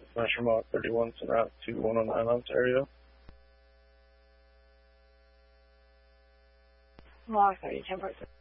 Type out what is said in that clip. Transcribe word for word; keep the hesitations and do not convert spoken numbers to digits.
Metro Mach thirty-one to route to one oh nine Ontario. Mach thirty, ten percent.